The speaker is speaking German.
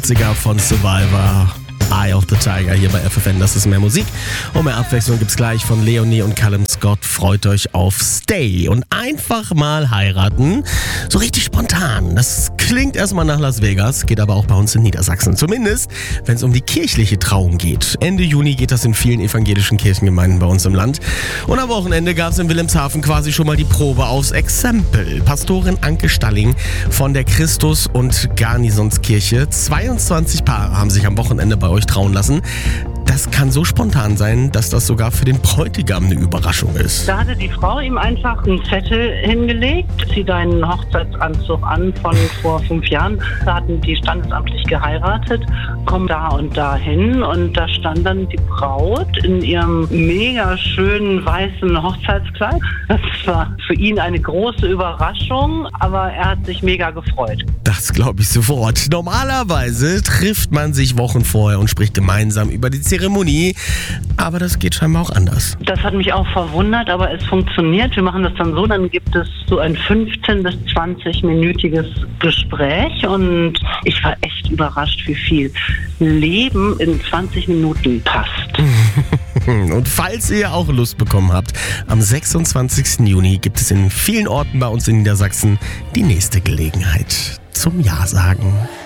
80er von Survivor. Eye of the Tiger hier bei FFN, das ist mehr Musik. Und mehr Abwechslung gibt's gleich von Leonie und Callum Scott. Freut euch auf Stay und einfach mal heiraten. So richtig spontan. Das klingt erstmal nach Las Vegas, geht aber auch bei uns in Niedersachsen. Zumindest, wenn es um die kirchliche Trauung geht. Ende Juni geht das in vielen evangelischen Kirchengemeinden bei uns im Land. Und am Wochenende gab's in Wilhelmshaven quasi schon mal die Probe aufs Exempel. Pastorin Anke Stalling von der Christus- und Garnisonskirche. 22 Paare haben sich am Wochenende bei euch trauen lassen. Das kann so spontan sein, dass das sogar für den Bräutigam eine Überraschung ist. Da hatte die Frau ihm einfach einen Zettel hingelegt. Zieh deinen Hochzeitsanzug an von vor 5 Jahren. Da hatten die standesamtlich geheiratet. Komm da und da hin. Und da stand dann die Braut in ihrem mega schönen weißen Hochzeitskleid. Das war für ihn eine große Überraschung, aber er hat sich mega gefreut. Das glaube ich sofort. Normalerweise trifft man sich Wochen vorher und spricht gemeinsam über die Zeremonie, aber das geht scheinbar auch anders. Das hat mich auch verwundert, aber es funktioniert. Wir machen das dann so, dann gibt es so ein 15- bis 20-minütiges Gespräch und ich war echt überrascht, wie viel Leben in 20 Minuten passt. Und falls ihr auch Lust bekommen habt, am 26. Juni gibt es in vielen Orten bei uns in Niedersachsen die nächste Gelegenheit zum Ja sagen.